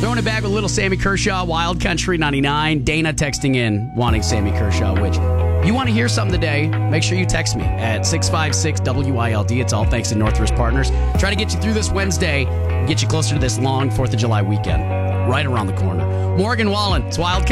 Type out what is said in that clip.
Throwing it back with little Sammy Kershaw, Wild Country 99. Dana texting in, wanting Sammy Kershaw, which you want to hear something today, make sure you text me at 656-WILD. It's all thanks to Northwest Partners. Try to get you through this Wednesday, get you closer to this long 4th of July weekend. Right around the corner. Morgan Wallen, it's Wild Country.